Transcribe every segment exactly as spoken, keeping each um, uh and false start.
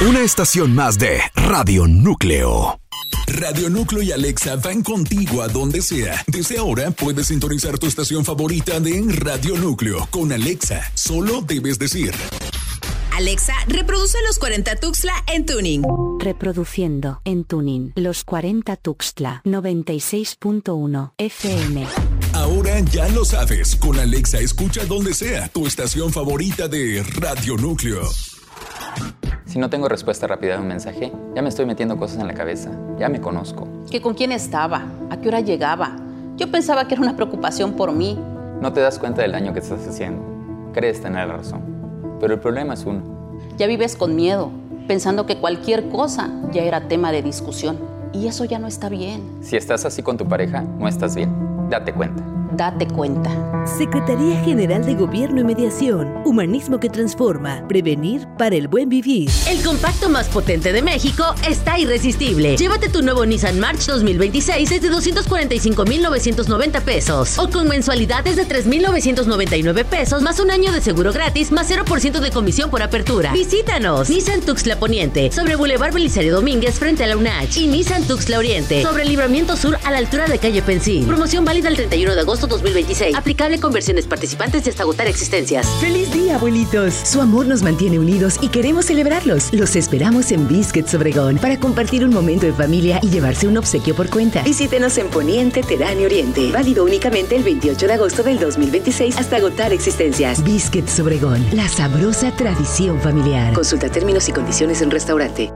Una estación más de Radio Núcleo. Radio Núcleo y Alexa van contigo a donde sea. Desde ahora puedes sintonizar tu estación favorita de Radio Núcleo con Alexa. Solo debes decir: Alexa, reproduce Los cuarenta Tuxtla en tuning. Reproduciendo en tuning Los cuarenta Tuxtla noventa y seis punto uno F M. Ahora ya lo sabes. Con Alexa escucha donde sea tu estación favorita de Radio Núcleo. Si no tengo respuesta rápida a un mensaje, ya me estoy metiendo cosas en la cabeza. Ya me conozco. ¿Que con quién estaba? ¿A qué hora llegaba? Yo pensaba que era una preocupación por mí. No te das cuenta del daño que estás haciendo. Crees tener la razón. Pero el problema es uno. Ya vives con miedo, pensando que cualquier cosa ya era tema de discusión. Y eso ya no está bien. Si estás así con tu pareja, no estás bien. Date cuenta. Date cuenta. Secretaría General de Gobierno y Mediación. Humanismo que transforma. Prevenir para el buen vivir. El compacto más potente de México está irresistible. Llévate tu nuevo Nissan March dos mil veintiséis desde doscientos cuarenta y cinco mil novecientos noventa pesos. O con mensualidades de tres mil novecientos noventa y nueve pesos más un año de seguro gratis más cero por ciento de comisión por apertura. Visítanos. Nissan Tuxtla Poniente sobre Boulevard Belisario Domínguez frente a la UNACH. Y Nissan Tuxtla Oriente sobre Libramiento Sur a la altura de calle Pensil. Promoción válida el treinta y uno de agosto dos mil veintiséis. Aplicable con versiones participantes y hasta agotar existencias. ¡Feliz día, abuelitos! Su amor nos mantiene unidos y queremos celebrarlos. Los esperamos en Biscuits Obregón para compartir un momento de familia y llevarse un obsequio por cuenta. Visítenos en Poniente, Terán y Oriente. Válido únicamente el veintiocho de agosto del dos mil veintiséis hasta agotar existencias. Biscuits Obregón, la sabrosa tradición familiar. Consulta términos y condiciones en restaurante.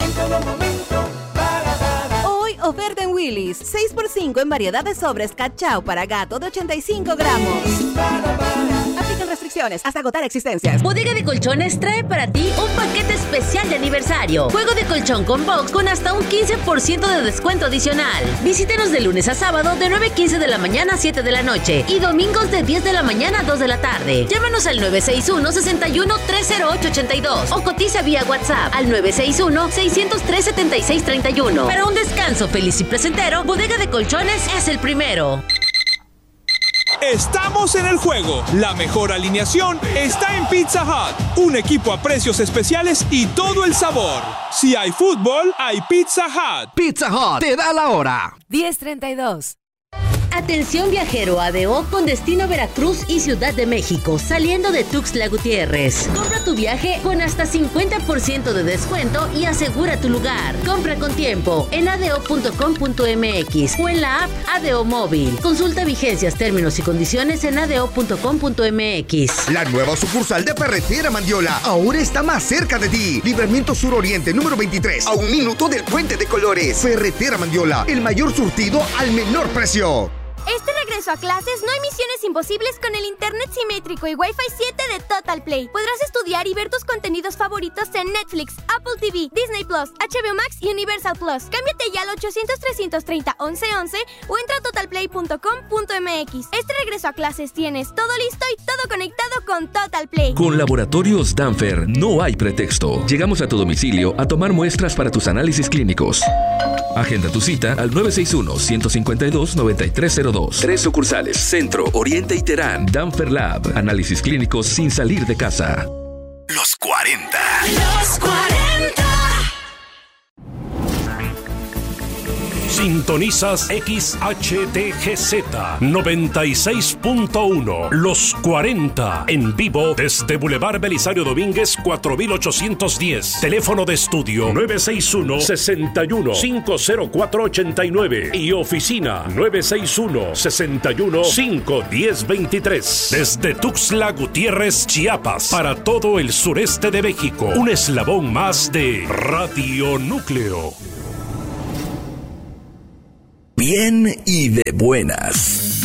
Oferta en Willy's, seis por cinco en variedad de sobres cachao para gato de ochenta y cinco gramos. Aplican restricciones hasta agotar existencias. Bodega de Colchones trae para ti un paquete especial de aniversario. Juego de colchón con box con hasta un quince por ciento de descuento adicional. Visítenos de lunes a sábado de nueve quince de la mañana a siete de la noche y domingos de diez de la mañana a dos de la tarde. Llámanos al nueve seis uno, seis uno, tres cero ocho ocho dos o cotiza vía WhatsApp al nueve seis uno, seis cero tres, siete seis tres uno. Para un descanso feliz y placentero, Bodega de Colchones es el primero. Estamos en el juego. La mejor alineación está en Pizza Hut. Un equipo a precios especiales y todo el sabor. Si hay fútbol, hay Pizza Hut. Pizza Hut te da la hora. diez treinta y dos. Atención viajero A D O con destino Veracruz y Ciudad de México, saliendo de Tuxtla Gutiérrez. Compra tu viaje con hasta cincuenta por ciento de descuento y asegura tu lugar. Compra con tiempo en a d o punto com punto m x o en la app A D O Móvil. Consulta vigencias, términos y condiciones en a d o punto com punto m x. La nueva sucursal de Ferretera Mandiola ahora está más cerca de ti. Libramiento Sur Oriente número veintitrés, a un minuto del Puente de Colores. Ferretera Mandiola, el mayor surtido al menor precio. Este regreso a clases no hay misiones imposibles con el internet simétrico y Wi-Fi siete de Total Play. Podrás estudiar y ver tus contenidos favoritos en Netflix, Apple T V, Disney Plus, H B O Max y Universal Plus. Cámbiate ya al ochocientos, trescientos treinta, once once o entra a total play punto com punto m x. Este regreso a clases tienes todo listo y todo conectado con Total Play. Con Laboratorios Danfer no hay pretexto. Llegamos a tu domicilio a tomar muestras para tus análisis clínicos. Agenda tu cita al nueve seis uno, uno cinco dos, nueve tres cero dos. Tres sucursales: Centro, Oriente y Terán. Danfer Lab. Análisis clínicos sin salir de casa. Los cuarenta. Los cuarenta. Sintonizas X H T G Z noventa y seis punto uno. Los cuarenta. En vivo desde Boulevard Belisario Domínguez cuatro mil ochocientos diez. Teléfono de estudio nueve seis uno, seis uno, cinco cero cuatro ocho nueve. Y oficina nueve seis uno, seis uno, cinco uno cero dos tres. Desde Tuxtla Gutiérrez, Chiapas. Para todo el sureste de México. Un eslabón más de Radio Núcleo. Bien y de buenas.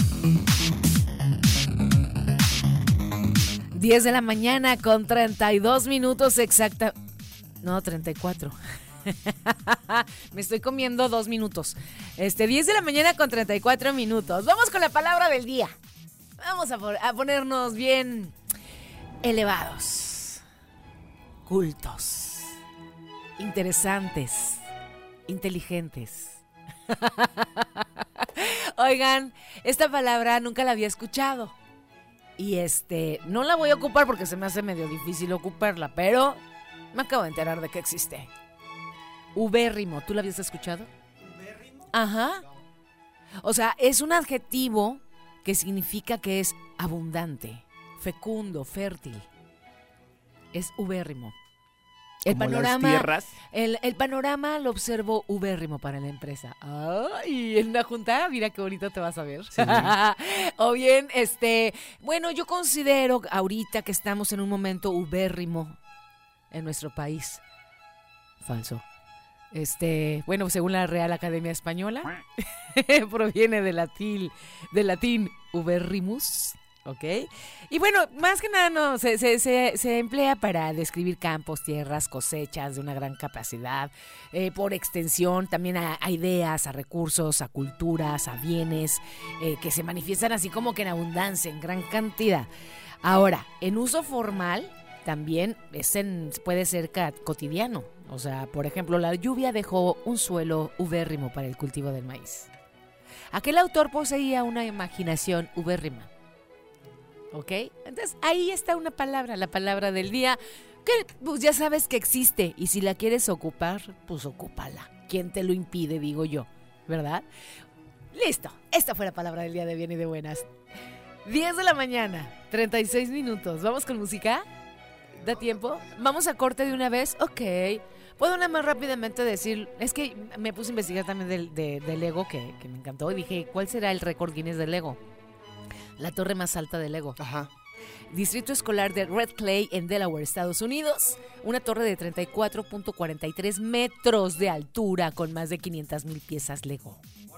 diez de la mañana con treinta y dos minutos exacta. No, treinta y cuatro. Me estoy comiendo dos minutos. Este, diez de la mañana con treinta y cuatro minutos. Vamos con la palabra del día. Vamos a, a ponernos bien elevados, cultos, interesantes, inteligentes. Oigan, esta palabra nunca la había escuchado. Y este, no la voy a ocupar porque se me hace medio difícil ocuparla, pero Me acabo de enterar de que existe. Ubérrimo, ¿tú lo habías escuchado? ¿Ubérrimo? Ajá. O sea, es un adjetivo que significa que es abundante, fecundo, fértil. Es ubérrimo. El Como panorama, las tierras. El, el panorama lo observo ubérrimo para la empresa. Ay, en una junta, mira qué bonito te vas a ver. Sí. O bien, este, bueno, yo considero ahorita que estamos en un momento ubérrimo en nuestro país. Falso. Este, bueno, según la Real Academia Española, proviene del latín, del latín ubérrimus. ¿Ok? Y bueno, más que nada no, se, se, se, se emplea para describir campos, tierras, cosechas de una gran capacidad, eh, por extensión también a, a ideas, a recursos, a culturas, a bienes, eh, que se manifiestan así como que en abundancia, en gran cantidad. Ahora, en uso formal también es en, puede ser ca- cotidiano. O sea, por ejemplo, la lluvia dejó un suelo ubérrimo para el cultivo del maíz. Aquel autor poseía una imaginación ubérrima. ¿Ok? Entonces, ahí está una palabra, la palabra del día, que pues ya sabes que existe, y si la quieres ocupar, pues ocúpala. ¿Quién te lo impide, digo yo? ¿Verdad? Listo, esta fue la palabra del día de bien y de buenas. diez de la mañana, treinta y seis minutos. ¿Vamos con música? ¿Da tiempo? ¿Vamos a corte de una vez? Ok. Puedo nada más rápidamente decir, es que me puse a investigar también del, de, del Lego, que, que me encantó, y dije, ¿cuál será el récord Guinness del Lego? La torre más alta de Lego. Ajá. Distrito Escolar de Red Clay en Delaware, Estados Unidos. Una torre de treinta y cuatro punto cuarenta y tres metros de altura con más de quinientas mil piezas Lego.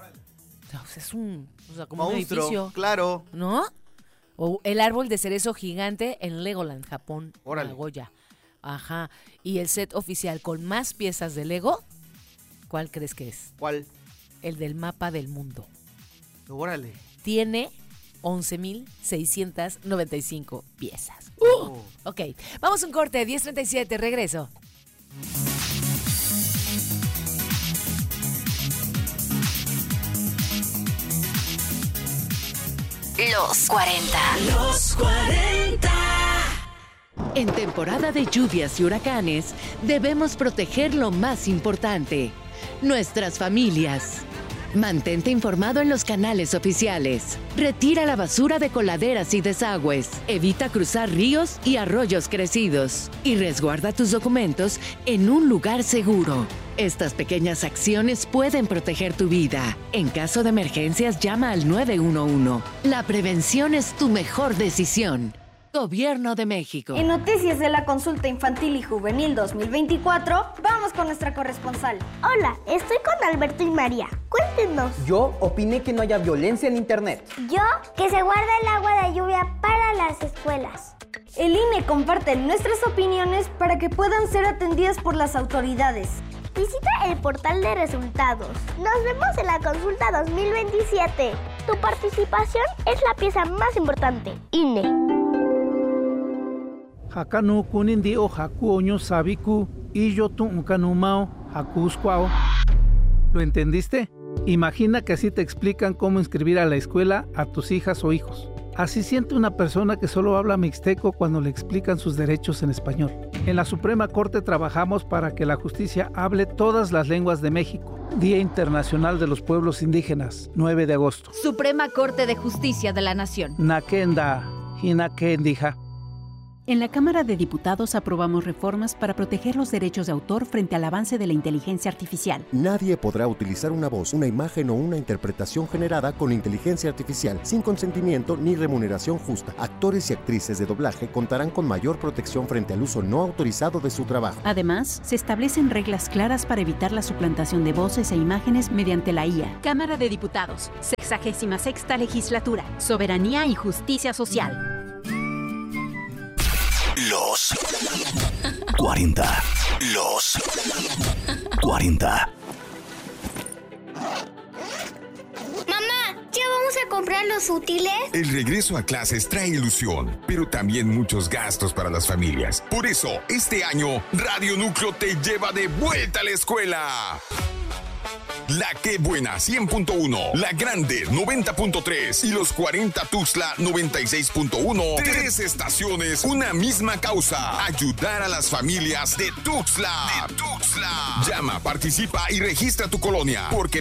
O sea, es un, o sea, como Monstruo, un edificio. Claro. ¿No? O el árbol de cerezo gigante en Legoland, Japón, Órale. Nagoya. Ajá. Y el set oficial con más piezas de Lego, ¿cuál crees que es? ¿Cuál? El del mapa del mundo. Órale. Tiene once mil seiscientas noventa y cinco piezas. Uh, Oh. Ok, vamos a un corte, diez treinta y siete, regreso. Los cuarenta. Los cuarenta. En temporada de lluvias y huracanes, debemos proteger lo más importante, nuestras familias. Mantente informado en los canales oficiales. Retira la basura de coladeras y desagües. Evita cruzar ríos y arroyos crecidos. Y resguarda tus documentos en un lugar seguro. Estas pequeñas acciones pueden proteger tu vida. En caso de emergencias, llama al nueve uno uno. La prevención es tu mejor decisión. Gobierno de México. En noticias de la consulta infantil y juvenil dos mil veinticuatro, vamos con nuestra corresponsal. Hola, estoy con Alberto y María. Cuéntenos. Yo opiné que no haya violencia en internet. Yo, que se guarda el agua de lluvia para las escuelas. El I N E comparte nuestras opiniones para que puedan ser atendidas por las autoridades. Visita el portal de resultados. Nos vemos en la consulta dos mil veintisiete. Tu participación es la pieza más importante. I N E. Hakanu kunindi o haku oño sabiku y yo tu ukanumao hakuskwao. ¿Lo entendiste? Imagina que así te explican cómo inscribir a la escuela a tus hijas o hijos. Así siente una persona que solo habla mixteco cuando le explican sus derechos en español. En la Suprema Corte trabajamos para que la justicia hable todas las lenguas de México. Día Internacional de los Pueblos Indígenas, nueve de agosto. Suprema Corte de Justicia de la Nación. Nakenda, hinakendija. En la Cámara de Diputados aprobamos reformas para proteger los derechos de autor frente al avance de la inteligencia artificial. Nadie podrá utilizar una voz, una imagen o una interpretación generada con inteligencia artificial sin consentimiento ni remuneración justa. Actores y actrices de doblaje contarán con mayor protección frente al uso no autorizado de su trabajo. Además, se establecen reglas claras para evitar la suplantación de voces e imágenes mediante la I A. Cámara de Diputados, sexagésima sexta legislatura, Soberanía y Justicia Social. Los cuarenta. Los cuarenta. Mamá, ¿ya vamos a comprar los útiles? El regreso a clases trae ilusión, pero también muchos gastos para las familias. Por eso, este año, Radio Núcleo te lleva de vuelta a la escuela. La Que Buena cien punto uno, La Grande noventa punto tres y Los cuarenta Tuxtla noventa y seis punto uno. Tres estaciones, una misma causa. Ayudar a las familias de Tuxtla. De Tuxtla. Llama, participa y registra tu colonia. Porque